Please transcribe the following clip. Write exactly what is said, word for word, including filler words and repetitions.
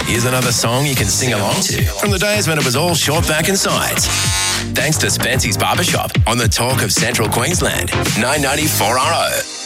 here's another song you can sing along to from the days when it was all short back and sides. Thanks to Spency's Barbershop on the Talk of Central Queensland, nine ninety-four R O.